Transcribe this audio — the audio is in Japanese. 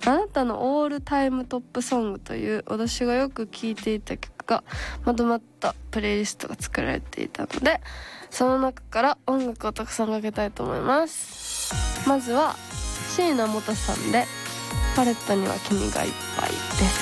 あなたのオールタイムトップソングという私がよく聴いていた曲がまとまったプレイリストが作られていたので、その中から音楽をたくさんかけたいと思います。まずは椎名もたさんでパレットには君がいっぱいです。